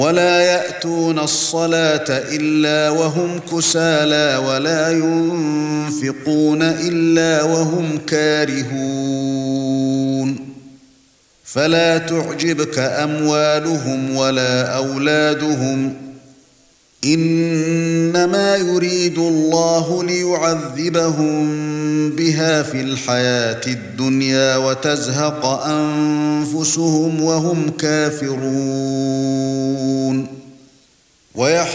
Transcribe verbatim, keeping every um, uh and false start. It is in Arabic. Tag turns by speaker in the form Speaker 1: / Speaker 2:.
Speaker 1: ولا يأتون الصلاة إلا وهم كسالى ولا ينفقون إلا وهم كارهون فلا تعجبك أموالهم ولا أولادهم إنما يريد الله ليعذبهم بها في الحياة الدنيا وتزهق أنفسهم وهم كافرون.